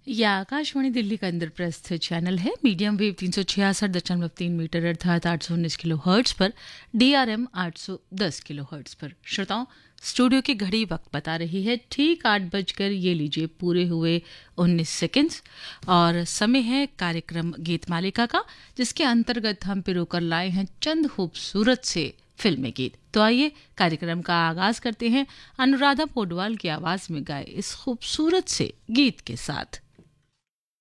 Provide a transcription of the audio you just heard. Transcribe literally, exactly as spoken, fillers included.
यह आकाशवाणी दिल्ली का इंद्रप्रस्थ चैनल है। मीडियम वेव तीन सौ छियासठ दशमलव तीन मीटर अर्थात आठ सौ उन्नीस किलो हर्ट्ज पर, डीआरएम आठ सौ दस किलो हर्ट्ज पर। श्रोताओं, स्टूडियो की घड़ी वक्त बता रही है ठीक आठ बजकर ये लीजिए पूरे हुए उन्नीस सेकंड्स और समय है कार्यक्रम गीत मालिका का, जिसके अंतर्गत हम पिरोकर लाए हैं चंद खूबसूरत से फिल्मी गीत। तो आइए कार्यक्रम का आगाज करते हैं अनुराधा पौडवाल की आवाज में गाए इस खूबसूरत से गीत के साथ।